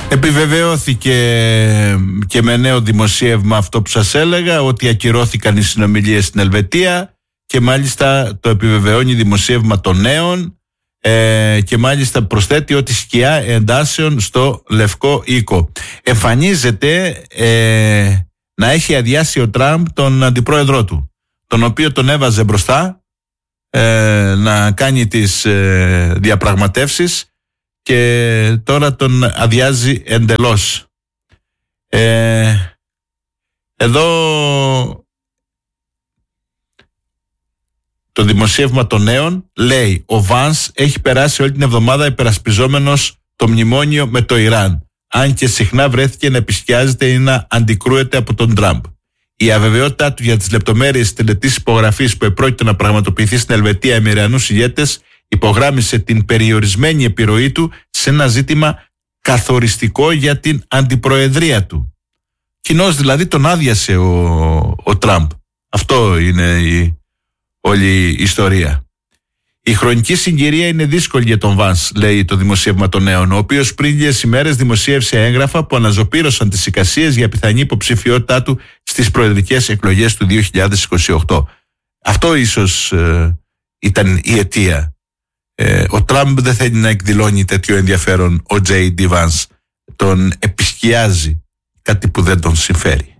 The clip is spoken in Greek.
Επιβεβαιώθηκε και με νέο δημοσίευμα αυτό που σας έλεγα, ότι ακυρώθηκαν οι συνομιλίες στην Ελβετία, και μάλιστα το επιβεβαιώνει δημοσίευμα των Νέων, και μάλιστα προσθέτει ότι σκιά εντάσεων στο Λευκό Οίκο. Εμφανίζεται να έχει αδειάσει ο Τραμπ τον αντιπρόεδρό του, τον οποίο τον έβαζε μπροστά να κάνει τις διαπραγματεύσεις, και τώρα τον αδειάζει εντελώς. Εδώ το δημοσίευμα των Νέων λέει: ο Βανς έχει περάσει όλη την εβδομάδα υπερασπιζόμενος το μνημόνιο με το Ιράν, αν και συχνά βρέθηκε να επισκιάζεται ή να αντικρούεται από τον Τραμπ. Η αβεβαιότητά του για τις λεπτομέρειες τελετής υπογραφής που επρόκειτο να πραγματοποιηθεί στην Ελβετία με Ιρανούς ηγέτες υπογράμμισε την περιορισμένη επιρροή του σε ένα ζήτημα καθοριστικό για την αντιπροεδρία του. Κοινώς δηλαδή τον άδειασε ο Τραμπ. Αυτό είναι όλη η ιστορία. Η χρονική συγκυρία είναι δύσκολη για τον Βανς, λέει το δημοσίευμα των Νέων, ο οποίος πριν λίγες ημέρες δημοσίευσε έγγραφα που αναζωπήρωσαν τις εικασίες για πιθανή υποψηφιότητά του στις προεδρικές εκλογές του 2028. Αυτό ίσως ήταν η αιτία. Ο Τραμπ δεν θέλει να εκδηλώνει τέτοιο ενδιαφέρον. Ο J.D. Vance τον επισκιάζει, κάτι που δεν τον συμφέρει.